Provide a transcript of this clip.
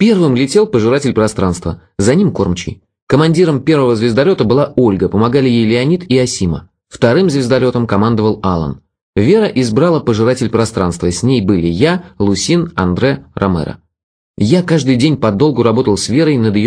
Первым летел пожиратель пространства, за ним кормчий. Командиром первого звездолета была Ольга, помогали ей Леонид и Асима. Вторым звездолетом командовал Алан. Вера избрала пожиратель пространства, с ней были я, Лусин, Андре, Ромеро. Я каждый день подолгу работал с Верой над ее